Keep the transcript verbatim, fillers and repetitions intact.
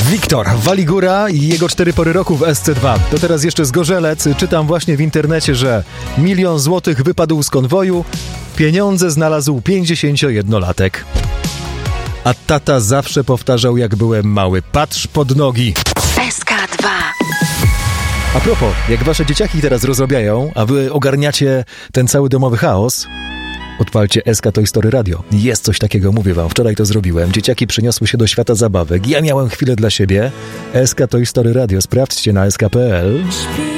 Wiktor Waligura i jego cztery pory roku w S C dwa. To teraz jeszcze Zgorzelec. Czytam właśnie w internecie, że milion złotych wypadł z konwoju. Pieniądze znalazł pięćdziesięciojednolatek. A tata zawsze powtarzał, jak byłem mały: patrz pod nogi. S K dwa. A propos, jak wasze dzieciaki teraz rozrabiają, a wy ogarniacie ten cały domowy chaos, odpalcie S K Toy Story Radio. Jest coś takiego, mówię wam, wczoraj to zrobiłem. Dzieciaki przyniosły się do świata zabawek. Ja miałem chwilę dla siebie. S K Toy Story Radio. Sprawdźcie na S K kropka P L.